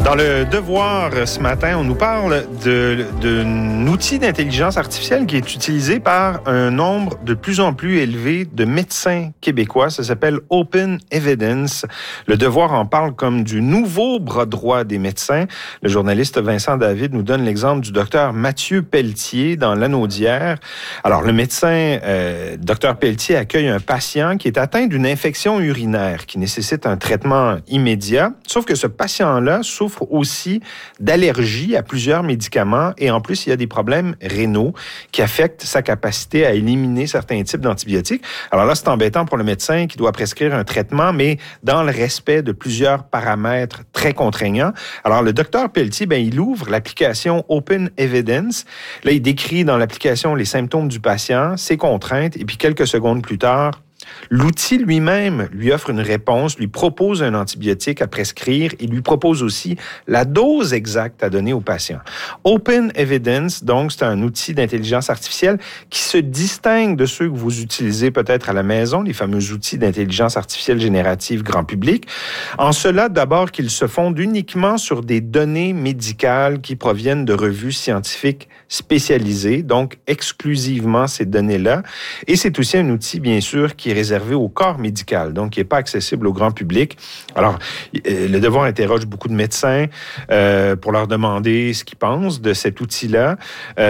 Dans le Devoir, ce matin, on nous parle d'un outil d'intelligence artificielle qui est utilisé par un nombre de plus en plus élevé de médecins québécois. Ça s'appelle Open Evidence. Le Devoir en parle comme du nouveau bras droit des médecins. Le journaliste Vincent David nous donne l'exemple du docteur Mathieu Pelletier dans Lanaudière. Alors, le médecin, docteur Pelletier, accueille un patient qui est atteint d'une infection urinaire qui nécessite un traitement immédiat. Sauf que ce patient-là souffre aussi d'allergies à plusieurs médicaments et en plus, il y a des problèmes rénaux qui affectent sa capacité à éliminer certains types d'antibiotiques. Alors là, c'est embêtant pour le médecin qui doit prescrire un traitement, mais dans le respect de plusieurs paramètres très contraignants. Alors, le docteur Pelletier, il ouvre l'application Open Evidence. Là, il décrit dans l'application les symptômes du patient, ses contraintes, et puis quelques secondes plus tard, l'outil lui-même lui offre une réponse, lui propose un antibiotique à prescrire et lui propose aussi la dose exacte à donner au patient. Open Evidence, donc, c'est un outil d'intelligence artificielle qui se distingue de ceux que vous utilisez peut-être à la maison, les fameux outils d'intelligence artificielle générative grand public. En cela, d'abord, qu'ils se fondent uniquement sur des données médicales qui proviennent de revues scientifiques spécialisées, donc exclusivement ces données-là. Et c'est aussi un outil, bien sûr, qui est réservé au corps médical, donc qui n'est pas accessible au grand public. Alors, le Devoir interroge beaucoup de médecins pour leur demander ce qu'ils pensent de cet outil-là.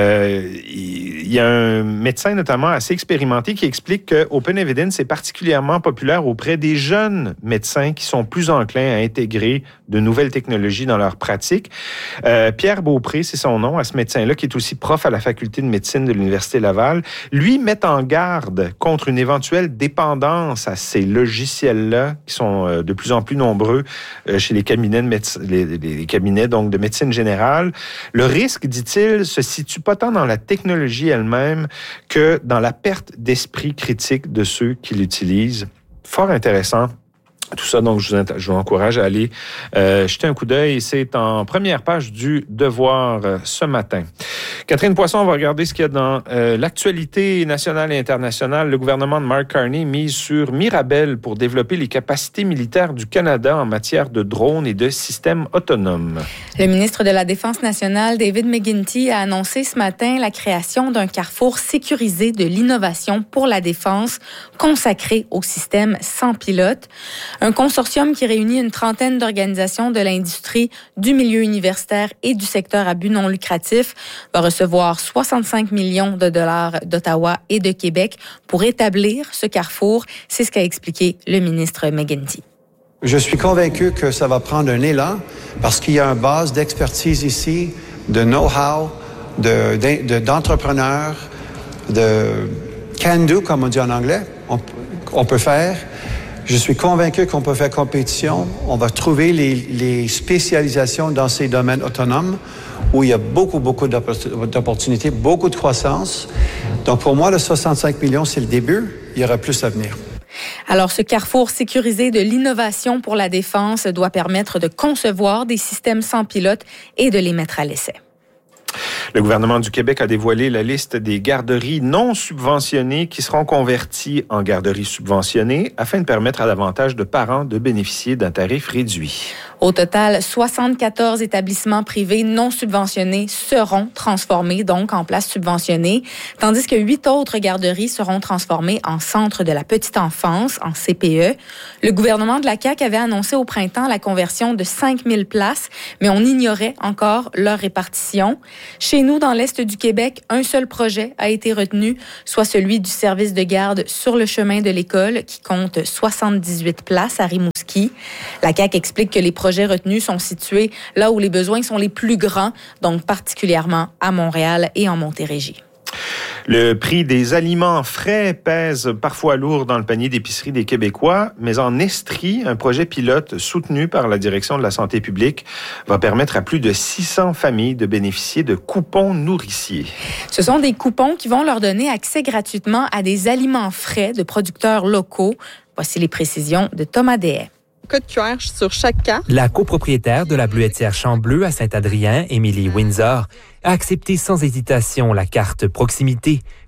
Il y a un médecin notamment assez expérimenté qui explique que Open Evidence est particulièrement populaire auprès des jeunes médecins qui sont plus enclins à intégrer de nouvelles technologies dans leur pratique. Pierre Beaupré, c'est son nom, à ce médecin-là, qui est aussi prof à la faculté de médecine de l'Université Laval, lui met en garde contre une éventuelle dépendance à ces logiciels-là qui sont de plus en plus nombreux chez les cabinets les cabinets donc de médecine générale. Le risque, dit-il, se situe pas tant dans la technologie elle-même que dans la perte d'esprit critique de ceux qui l'utilisent. Fort intéressant. Tout ça, donc, je vous encourage à aller jeter un coup d'œil. C'est en première page du Devoir ce matin. Catherine Poisson, on va regarder ce qu'il y a dans l'actualité nationale et internationale. Le gouvernement de Mark Carney mise sur Mirabel pour développer les capacités militaires du Canada en matière de drones et de systèmes autonomes. Le ministre de la Défense nationale, David McGuinty, a annoncé ce matin la création d'un carrefour sécurisé de l'innovation pour la défense consacré au système sans pilote. Un consortium qui réunit une trentaine d'organisations de l'industrie, du milieu universitaire et du secteur à but non lucratif va recevoir 65 millions de dollars d'Ottawa et de Québec pour établir ce carrefour. C'est ce qu'a expliqué le ministre McGuinty. Je suis convaincu que ça va prendre un élan parce qu'il y a une base d'expertise ici, de know-how, d'entrepreneurs, de can-do, comme on dit en anglais. On peut faire. Je suis convaincu qu'on peut faire compétition. On va trouver les spécialisations dans ces domaines autonomes où il y a beaucoup d'opportunités, beaucoup de croissance. Donc, pour moi, le 65 millions, c'est le début. Il y aura plus à venir. Alors, ce carrefour sécurisé de l'innovation pour la défense doit permettre de concevoir des systèmes sans pilote et de les mettre à l'essai. Le gouvernement du Québec a dévoilé la liste des garderies non subventionnées qui seront converties en garderies subventionnées afin de permettre à davantage de parents de bénéficier d'un tarif réduit. Au total, 74 établissements privés non subventionnés seront transformés donc en places subventionnées, tandis que 8 autres garderies seront transformées en centres de la petite enfance, en CPE. Le gouvernement de la CAQ avait annoncé au printemps la conversion de 5000 places, mais on ignorait encore leur répartition. Chez nous, dans l'Est du Québec, un seul projet a été retenu, soit celui du service de garde sur le chemin de l'école, qui compte 78 places à Rimouski. La CAQ explique que les projets retenus sont situés là où les besoins sont les plus grands, donc particulièrement à Montréal et en Montérégie. Le prix des aliments frais pèse parfois lourd dans le panier d'épicerie des Québécois, mais en Estrie, un projet pilote soutenu par la Direction de la santé publique va permettre à plus de 600 familles de bénéficier de coupons nourriciers. Ce sont des coupons qui vont leur donner accès gratuitement à des aliments frais de producteurs locaux. Voici les précisions de Thomas Dehaye. Code QR sur chaque carte. La copropriétaire de la Bleuetière Chambleu à Saint-Adrien, Émilie Windsor, a accepté sans hésitation la carte proximité,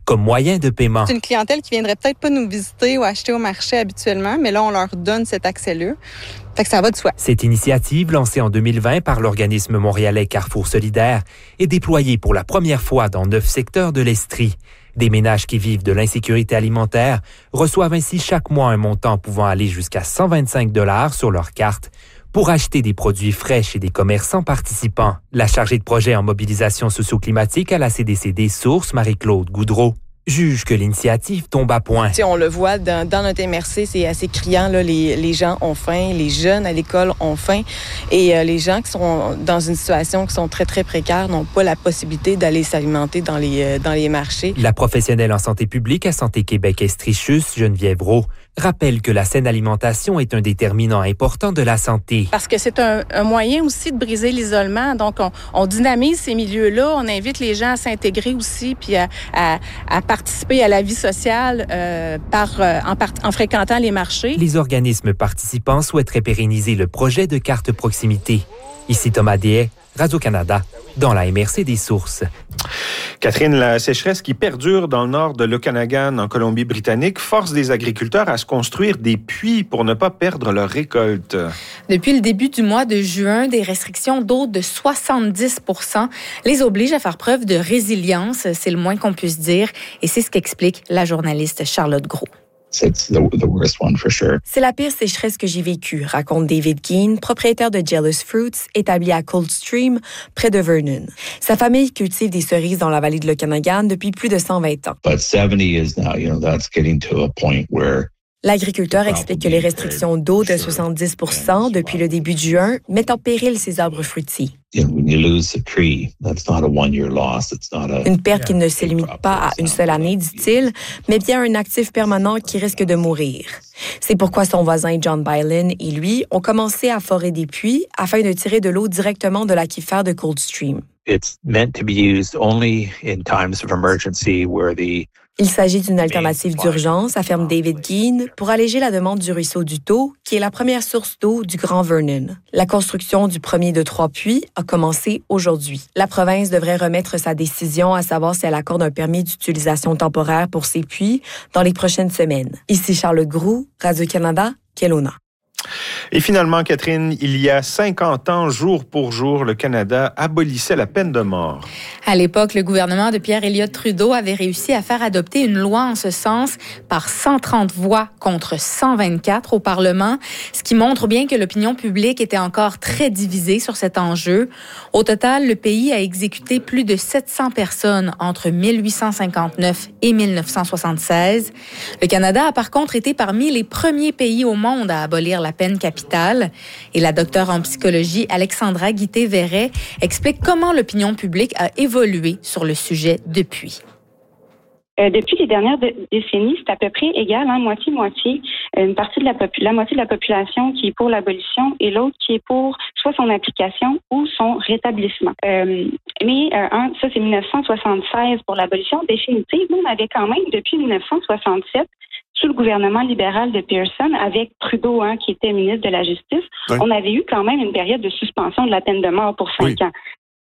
comme moyen de paiement. C'est une clientèle qui viendrait peut-être pas nous visiter ou acheter au marché habituellement, mais là, on leur donne cet accès-là. Fait que ça va de soi. Cette initiative, lancée en 2020 par l'organisme montréalais Carrefour Solidaire, est déployée pour la première fois dans 9 secteurs de l'Estrie. Des ménages qui vivent de l'insécurité alimentaire reçoivent ainsi chaque mois un montant pouvant aller jusqu'à 125 $ sur leur carte pour acheter des produits frais chez des commerçants participants. La chargée de projet en mobilisation socio-climatique à la CDCD Source, Marie-Claude Goudreau, juge que l'initiative tombe à point. On le voit dans notre MRC, c'est assez criant. Là, les gens ont faim, les jeunes à l'école ont faim et les gens qui sont dans une situation qui sont très, très précaires n'ont pas la possibilité d'aller s'alimenter dans les marchés. La professionnelle en santé publique à Santé Québec Estrichus, Geneviève Roux, rappelle que la saine alimentation est un déterminant important de la santé. Parce que c'est un moyen aussi de briser l'isolement. Donc, on dynamise ces milieux-là. On invite les gens à s'intégrer aussi puis à participer à la vie sociale en fréquentant les marchés. Les organismes participants souhaiteraient pérenniser le projet de carte proximité. Ici Thomas Deshaies, Radio-Canada, dans la MRC des Sources. Catherine, la sécheresse qui perdure dans le nord de l'Okanagan, en Colombie-Britannique, force des agriculteurs à se construire des puits pour ne pas perdre leur récolte. Depuis le début du mois de juin, des restrictions d'eau de 70 % les obligent à faire preuve de résilience, c'est le moins qu'on puisse dire, et c'est ce qu'explique la journaliste Charlotte Gros. C'est la pire sécheresse que j'ai vécue, raconte David Keane, propriétaire de Jealous Fruits, établi à Coldstream, près de Vernon. Sa famille cultive des cerises dans la vallée de l'Okanagan depuis plus de 120 ans. L'agriculteur explique que les restrictions d'eau de 70 % depuis le début de juin mettent en péril ses arbres fruitiers. Une perte qui ne se limite pas à une seule année, dit-il, mais bien un actif permanent qui risque de mourir. C'est pourquoi son voisin John Bylan et lui ont commencé à forer des puits afin de tirer de l'eau directement de l'aquifère de Coldstream. Il s'agit d'une alternative d'urgence, affirme David Keane, pour alléger la demande du ruisseau du Taux, qui est la première source d'eau du Grand Vernon. La construction du premier de 3 puits a commencé aujourd'hui. La province devrait remettre sa décision à savoir si elle accorde un permis d'utilisation temporaire pour ces puits dans les prochaines semaines. Ici Charlotte Groux, Radio-Canada, Kelowna. Et finalement, Catherine, il y a 50 ans, jour pour jour, le Canada abolissait la peine de mort. À l'époque, le gouvernement de Pierre Elliott Trudeau avait réussi à faire adopter une loi en ce sens par 130 voix contre 124 au Parlement, ce qui montre bien que l'opinion publique était encore très divisée sur cet enjeu. Au total, le pays a exécuté plus de 700 personnes entre 1859 et 1976. Le Canada a par contre été parmi les premiers pays au monde à abolir la peine capitale. Et la docteure en psychologie Alexandra Guité-Verret explique comment l'opinion publique a évolué sur le sujet depuis. Depuis les dernières décennies, c'est à peu près égal, moitié-moitié. Une partie de la moitié de la population qui est pour l'abolition et l'autre qui est pour soit son application ou son rétablissement. Ça, c'est 1976 pour l'abolition définitive. Nous, on avait quand même, depuis 1967, sous le gouvernement libéral de Pearson, avec Trudeau, qui était ministre de la Justice, on avait eu quand même une période de suspension de la peine de mort pour 5 ans.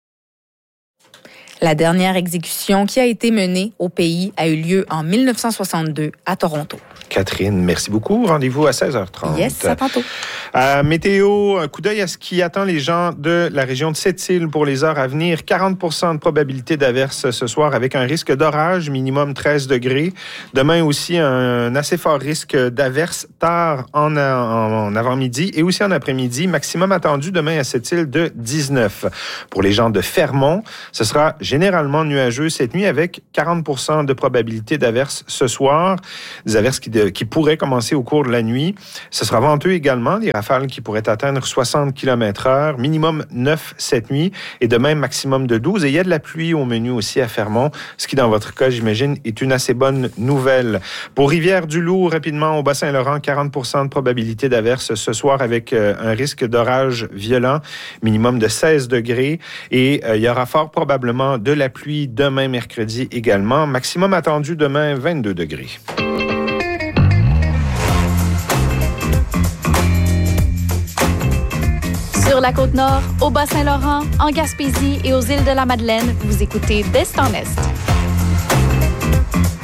La dernière exécution qui a été menée au pays a eu lieu en 1962 à Toronto. Catherine, merci beaucoup. Rendez-vous à 16h30. Yes, à tantôt. Météo, un coup d'œil à ce qui attend les gens de la région de Sept-Îles pour les heures à venir. 40 % de probabilité d'averse ce soir avec un risque d'orage, minimum 13 degrés. Demain aussi, un assez fort risque d'averse tard en avant-midi et aussi en après-midi. Maximum attendu demain à Sept-Îles de 19. Pour les gens de Fermont, ce sera généralement nuageux cette nuit avec 40 % de probabilité d'averse ce soir. Des averses qui pourraient commencer au cours de la nuit. Ce sera venteux également, des rafales qui pourraient atteindre 60 km/h, minimum 9 cette nuit et demain maximum de 12. Et il y a de la pluie au menu aussi à Fermont, ce qui dans votre cas, j'imagine, est une assez bonne nouvelle. Pour Rivière-du-Loup, rapidement au Bas-Saint-Laurent, 40 % de probabilité d'averse ce soir avec un risque d'orage violent, minimum de 16 degrés. Et il y aura fort probablement de la pluie demain mercredi également. Maximum attendu demain 22 degrés. Sur la Côte-Nord, au Bas-Saint-Laurent, en Gaspésie et aux îles de la Madeleine, vous écoutez d'Est en Est.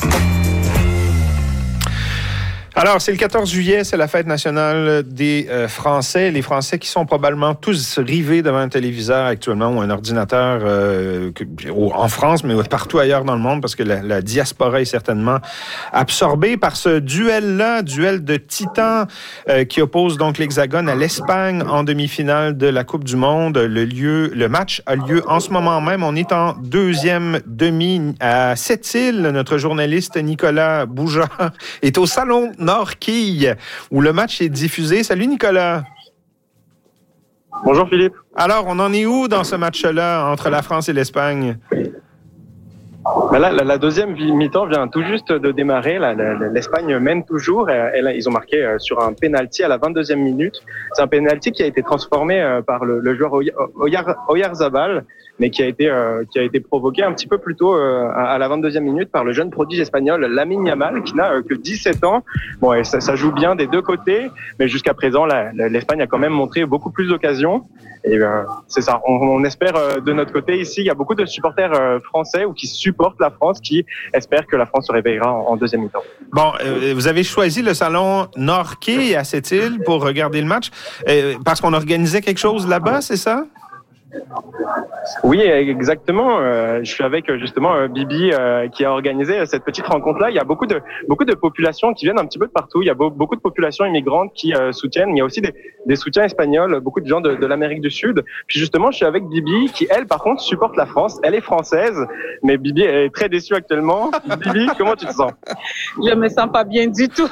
Alors, c'est le 14 juillet, c'est la fête nationale des Français. Les Français qui sont probablement tous rivés devant un téléviseur actuellement ou un ordinateur en France, mais partout ailleurs dans le monde, parce que la diaspora est certainement absorbée par ce duel-là, duel de titans qui oppose donc l'Hexagone à l'Espagne en demi-finale de la Coupe du Monde. Le match a lieu en ce moment même. On est en deuxième demi à Sept-Îles. Notre journaliste Nicolas Bougeat est au Salon Nord-Quille, où le match est diffusé. Salut Nicolas. Bonjour Philippe. Alors, on en est où dans ce match-là entre la France et l'Espagne? Ben là, la deuxième mi-temps vient tout juste de démarrer. L'Espagne mène toujours. Et là, ils ont marqué sur un penalty à la 22e minute. C'est un penalty qui a été transformé par le joueur Oyarzabal, mais qui a été provoqué un petit peu plus tôt à la 22e minute par le jeune prodige espagnol Lamine Yamal, qui n'a que 17 ans. Bon, et ça joue bien des deux côtés, mais jusqu'à présent, l'Espagne a quand même montré beaucoup plus d'occasions. Et c'est ça. On espère de notre côté ici, il y a beaucoup de supporters français ou qui supportent la France, qui espèrent que la France se réveillera en deuxième mi-temps. Bon, vous avez choisi le salon Nord-Quille à Sept-Îles pour regarder le match parce qu'on organisait quelque chose là-bas, c'est ça? Oui, exactement. Je suis avec justement Bibi qui a organisé cette petite rencontre-là. Il y a beaucoup de populations qui viennent un petit peu de partout. Il y a beaucoup de populations immigrantes qui soutiennent. Il y a aussi des soutiens espagnols, beaucoup de gens de l'Amérique du Sud. Puis justement, je suis avec Bibi qui, elle, par contre, supporte la France. Elle est française, mais Bibi est très déçue actuellement. Bibi, comment tu te sens? Je me sens pas bien du tout.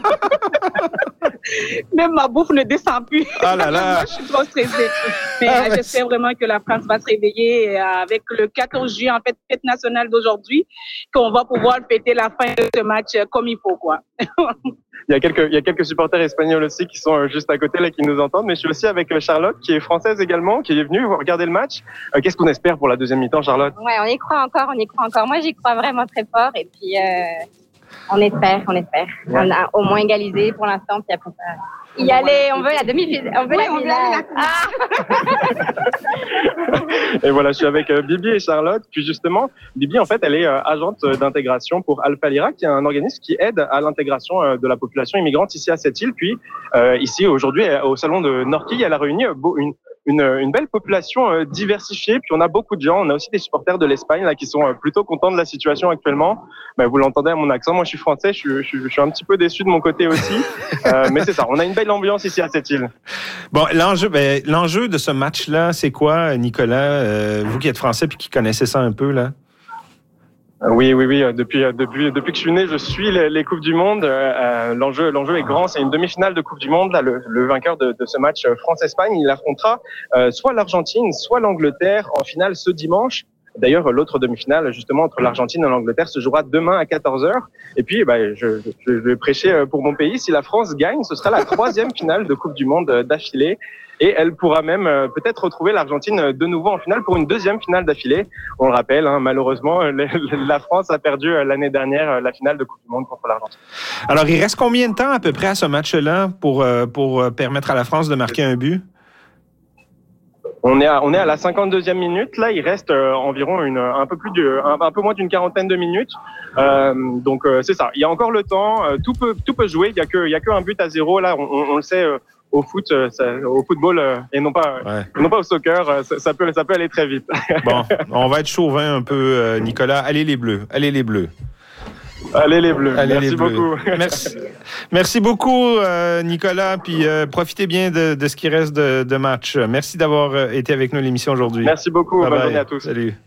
Même ma bouffe ne descend plus. Ah là là. Moi, je suis trop stressée. Mais j'espère vraiment que la France va se réveiller avec le 14 juillet, en fait, fête nationale d'aujourd'hui, qu'on va pouvoir fêter la fin de ce match comme il faut, quoi. Il y a quelques supporters espagnols aussi qui sont juste à côté là, qui nous entendent. Mais je suis aussi avec Charlotte, qui est française également, qui est venue regarder le match. Qu'est-ce qu'on espère pour la deuxième mi-temps, Charlotte? Ouais, on y croit encore. Moi, j'y crois vraiment très fort. Et puis, on espère. Ouais. On a au moins égalisé pour l'instant, puis après ça. Y aller, on veut la demi-finale. On veut la finale. Et voilà, je suis avec Bibi et Charlotte. Puis justement, Bibi, en fait, elle est agente d'intégration pour Alpha Lyra, qui est un organisme qui aide à l'intégration de la population immigrante ici à Sept-Îles. Puis ici, aujourd'hui, au salon de Nord-Quille, elle a réuni une belle population diversifiée. Puis on a beaucoup de gens. On a aussi des supporters de l'Espagne là qui sont plutôt contents de la situation actuellement. Ben, vous l'entendez à mon accent. Moi, je suis français. Je suis un petit peu déçu de mon côté aussi. Mais c'est ça. On a une belle ambiance ici à Sept-Îles. Bon, l'enjeu de ce match-là, c'est quoi, Nicolas? Vous qui êtes français puis qui connaissez ça un peu là. Oui. Depuis que je suis né, je suis les Coupes du Monde. L'enjeu est grand. C'est une demi-finale de Coupe du Monde. Là, le vainqueur de ce match France-Espagne, il affrontera soit l'Argentine, soit l'Angleterre en finale ce dimanche. D'ailleurs, l'autre demi-finale, justement, entre l'Argentine et l'Angleterre, se jouera demain à 14h. Et puis, je vais prêcher pour mon pays. Si la France gagne, ce sera la 3e finale de Coupe du Monde d'affilée. Et elle pourra même peut-être retrouver l'Argentine de nouveau en finale pour une 2e finale d'affilée. On le rappelle, malheureusement, la France a perdu l'année dernière la finale de Coupe du Monde contre l'Argentine. Alors, il reste combien de temps à peu près à ce match-là pour permettre à la France de marquer un but? On est à la 52e minute. Là, il reste environ un peu moins d'une quarantaine de minutes. Donc c'est ça. Il y a encore le temps. Tout peut jouer. Il y a que un but à 0. Là, on le sait. Au football et non pas au soccer, ça peut aller très vite. Bon, on va être chauvin un peu, Nicolas. Allez les Bleus. Allez les Bleus. Merci beaucoup. Merci beaucoup, Nicolas. Puis profitez bien de ce qui reste de match. Merci d'avoir été avec nous à l'émission aujourd'hui. Merci beaucoup. Bonne journée à tous. Salut.